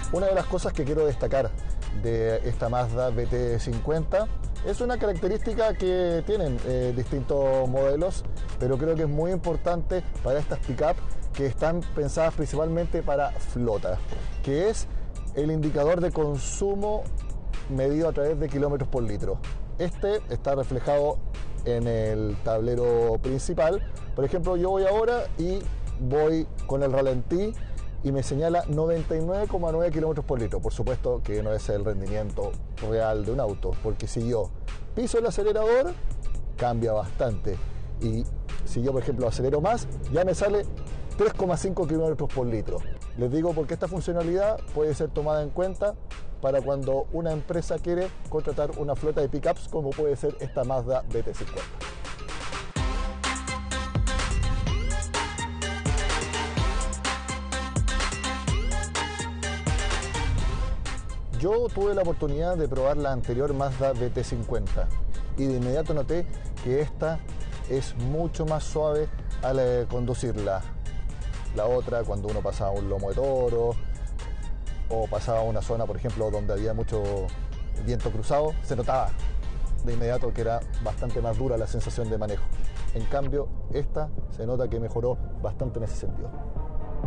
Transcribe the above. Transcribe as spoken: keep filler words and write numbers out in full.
Una de las cosas que quiero destacar de esta Mazda B T cincuenta es una característica que tienen eh, distintos modelos, pero creo que es muy importante para estas pick-up que están pensadas principalmente para flota, que es el indicador de consumo medido a través de kilómetros por litro. Este está reflejado en el tablero principal. Por ejemplo, yo voy ahora y voy con el ralentí y me señala noventa y nueve coma nueve kilómetros por litro. Por supuesto que no es el rendimiento real de un auto, porque si yo piso el acelerador, cambia bastante. Y si yo, por ejemplo, acelero más, ya me sale tres coma cinco kilómetros por litro. Les digo porque esta funcionalidad puede ser tomada en cuenta para cuando una empresa quiere contratar una flota de pickups como puede ser esta Mazda B T cincuenta. Yo tuve la oportunidad de probar la anterior Mazda B T cincuenta y de inmediato noté que esta es mucho más suave al eh, conducirla. La otra, cuando uno pasaba un lomo de toro o pasaba una zona, por ejemplo, donde había mucho viento cruzado, se notaba de inmediato que era bastante más dura la sensación de manejo. En cambio, esta se nota que mejoró bastante en ese sentido.